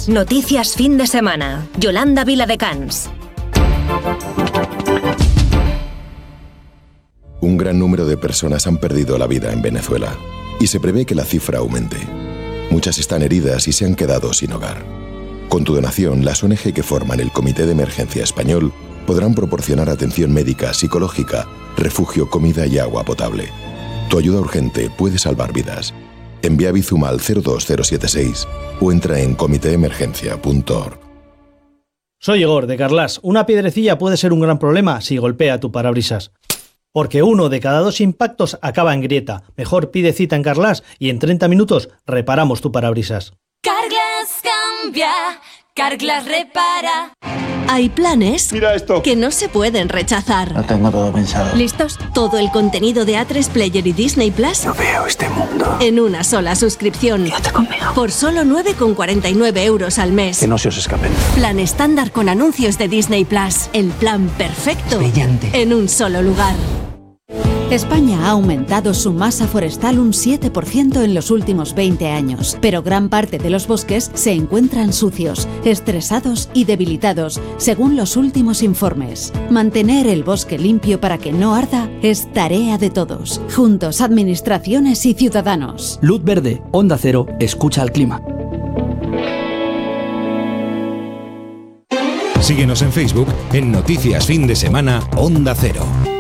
Plus. Noticias fin de semana. Yolanda Viladecans. Un gran número de personas han perdido la vida en Venezuela y se prevé que la cifra aumente. Muchas están heridas y se han quedado sin hogar. Con tu donación, las ONG que forman el Comité de Emergencia Español podrán proporcionar atención médica, psicológica, refugio, comida y agua potable. Tu ayuda urgente puede salvar vidas. Envía Bizum al 02076 o entra en comiteemergencia.org. Soy Igor, de Carlas. Una piedrecilla puede ser un gran problema si golpea tu parabrisas. Porque 1 de cada 2 impactos acaba en grieta. Mejor pide cita en Carlas y en 30 minutos reparamos tu parabrisas. Carglass cambia, Carglass repara. Hay planes Mira esto, que no se pueden rechazar. lo tengo todo pensado. ¿Listos? Todo el contenido de A3 Player y Disney Plus No veo este mundo. en una sola suscripción. Quédate conmigo. Por solo 9,49 euros al mes. Que no se os escapen. Plan estándar con anuncios de Disney Plus. El plan perfecto. Brillante. En un solo lugar. España ha aumentado su masa forestal un 7% en los últimos 20 años, pero gran parte de los bosques se encuentran sucios, estresados y debilitados, según los últimos informes. Mantener el bosque limpio para que no arda es tarea de todos, juntos administraciones y ciudadanos. Luz verde, Onda Cero, escucha al clima. Síguenos en Facebook en Noticias Fin de Semana Onda Cero.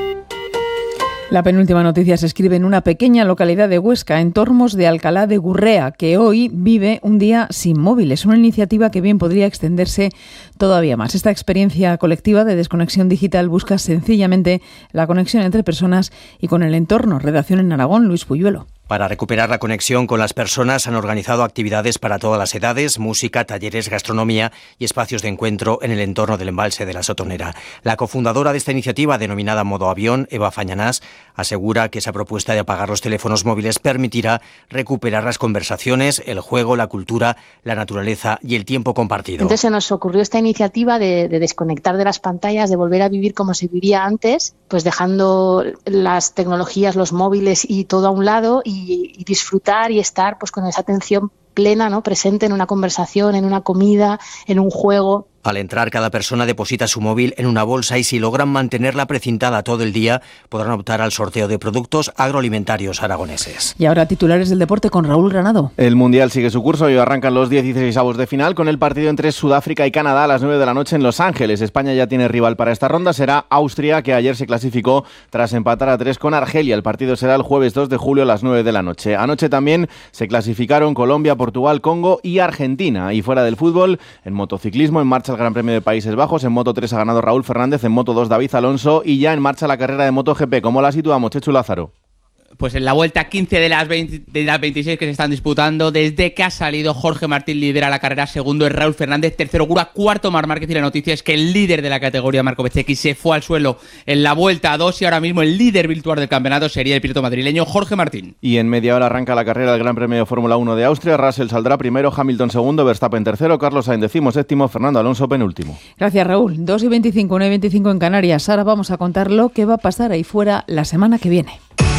La penúltima noticia se escribe en una pequeña localidad de Huesca, en Tormos de Alcalá de Gurrea, que hoy vive un día sin móviles, una iniciativa que bien podría extenderse todavía más. Esta experiencia colectiva de desconexión digital busca sencillamente la conexión entre personas y con el entorno. Redacción en Aragón, Luis Puyuelo. Para recuperar la conexión con las personas han organizado actividades para todas las edades, música, talleres, gastronomía y espacios de encuentro en el entorno del embalse de la Sotonera. La cofundadora de esta iniciativa, denominada Modo Avión, Eva Fañanás, asegura que esa propuesta de apagar los teléfonos móviles permitirá recuperar las conversaciones, el juego, la cultura, la naturaleza y el tiempo compartido. Entonces se nos ocurrió esta iniciativa de desconectar de las pantallas, de volver a vivir como se vivía antes, pues dejando las tecnologías, los móviles y todo a un lado y disfrutar y estar pues con esa atención plena, ¿no? Presente en una conversación, en una comida, en un juego. Al entrar, cada persona deposita su móvil en una bolsa y si logran mantenerla precintada todo el día, podrán optar al sorteo de productos agroalimentarios aragoneses. Y ahora titulares del deporte con Raúl Granado. El Mundial sigue su curso y arrancan los 16avos de final con el partido entre Sudáfrica y Canadá a las 9 de la noche en Los Ángeles. España ya tiene rival para esta ronda, será Austria, que ayer se clasificó tras empatar a 3 con Argelia. El partido será el jueves 2 de julio a las 9 de la noche. Anoche también se clasificaron Colombia, Portugal, Congo y Argentina. Y fuera del fútbol, en motociclismo, en marcha el Gran Premio de Países Bajos. En Moto 3 ha ganado Raúl Fernández, en Moto 2 David Alonso y ya en marcha la carrera de MotoGP. ¿Cómo la situamos, Chechu Lázaro? Pues en la vuelta 15 de las 26 que se están disputando, desde que ha salido Jorge Martín lidera la carrera, segundo es Raúl Fernández, tercero Gura, cuarto Marc Márquez, y la noticia es que el líder de la categoría, Marco Bezzecchi, se fue al suelo en la vuelta 2 y ahora mismo el líder virtual del campeonato sería el piloto madrileño Jorge Martín. Y en media hora arranca la carrera del Gran Premio de Fórmula 1 de Austria. Russell saldrá primero, Hamilton segundo, Verstappen tercero, Carlos Sainz decimoséptimo, Fernando Alonso penúltimo. Gracias, Raúl. 2:25, 1:25 en Canarias. Ahora vamos a contar lo que va a pasar ahí fuera la semana que viene.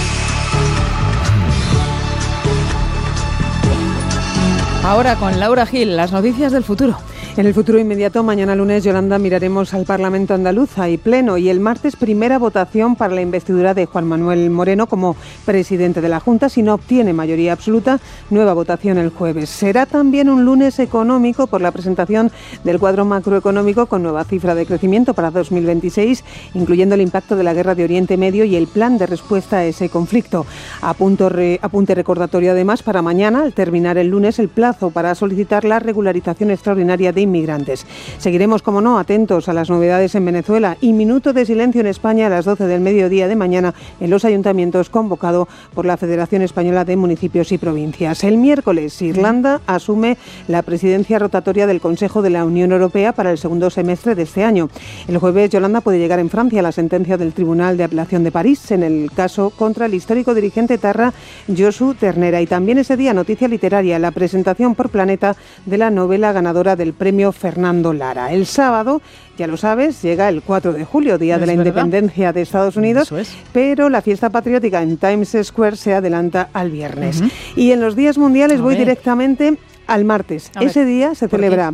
Ahora con Laura Gil, las noticias del futuro. En el futuro inmediato, mañana lunes, Yolanda, miraremos al Parlamento andaluz. Hay pleno y el martes primera votación para la investidura de Juan Manuel Moreno como presidente de la Junta. Si no obtiene mayoría absoluta, nueva votación el jueves. Será también un lunes económico por la presentación del cuadro macroeconómico con nueva cifra de crecimiento para 2026, incluyendo el impacto de la guerra de Oriente Medio y el plan de respuesta a ese conflicto. Apunte recordatorio además para mañana, al terminar el lunes, el plazo para solicitar la regularización extraordinaria de inmigrantes. Seguiremos, como no, atentos a las novedades en Venezuela y minuto de silencio en España a las 12 del mediodía de mañana en los ayuntamientos, convocado por la Federación Española de Municipios y Provincias. El miércoles, Irlanda asume la presidencia rotatoria del Consejo de la Unión Europea para el segundo semestre de este año. El jueves, Yolanda, puede llegar en Francia la sentencia del Tribunal de Apelación de París en el caso contra el histórico dirigente etarra Josu Ternera. Y también ese día, noticia literaria, la presentación por Planeta de la novela ganadora del premio Fernando Lara. El sábado, ya lo sabes, llega el 4 de julio, Día de la Independencia de Estados Unidos, pero la fiesta patriótica en Times Square se adelanta al viernes. Y en los días mundiales voy directamente al martes. Ese día se celebra